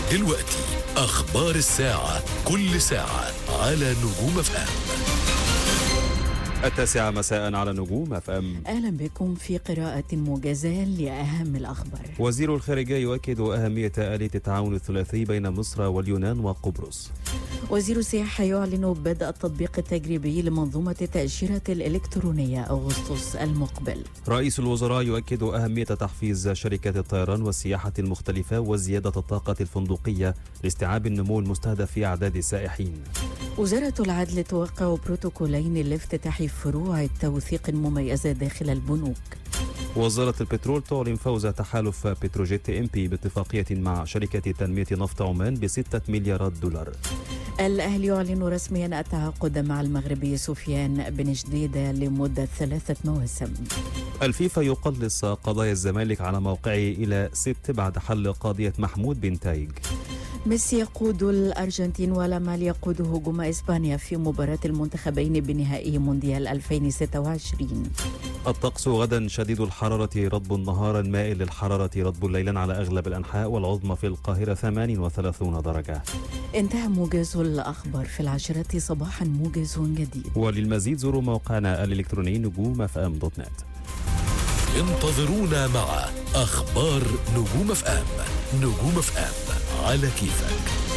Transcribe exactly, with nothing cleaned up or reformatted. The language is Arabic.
دلوقتي أخبار الساعة، كل ساعة على نجوم اف ام. التاسعة مساء على نجوم اف ام. أهلا بكم في قراءة موجزة لأهم الأخبار. وزير الخارجية يؤكد أهمية آلية التعاون الثلاثي بين مصر واليونان وقبرص. وزير السياحة يعلن بدء التطبيق التجريبي لمنظومة التأشيرة الإلكترونية أغسطس المقبل. رئيس الوزراء يؤكد أهمية تحفيز شركات الطيران والسياحة المختلفة وزيادة الطاقة الفندقية لاستيعاب النمو المستهدف في أعداد السائحين. وزارة العدل توقع بروتوكولين لافتتاح فروع التوثيق المميزة داخل البنوك. وزارة البترول تعلن فوز تحالف بتروجيت ام بي باتفاقية مع شركة تنمية نفط عمان بستة مليارات دولار. الأهلي يعلن رسميا التعاقد مع المغربي سفيان بن جديدة لمدة ثلاثة مواسم. الفيفا يقلص قضايا الزمالك على موقعه إلى ست بعد حل قضية محمود بن تايج. ميسي يقود الأرجنتين ولامال يقود هجوم إسبانيا في مباراة المنتخبين بنهائي مونديال ألفين وستة وعشرين. الطقس غدا شديد الحرارة رطب نهارا مائل للحرارة رطب ليلا على أغلب الأنحاء والعظمى في القاهرة ثمانية وثلاثين درجة. انتهى موجز الأخبار في العاشرة صباحا موجز جديد. وللمزيد زوروا موقعنا الإلكتروني نجوم اف ام دوت نت. انتظرونا مع أخبار نجوم اف ام. نجوم اف ام على كيفك.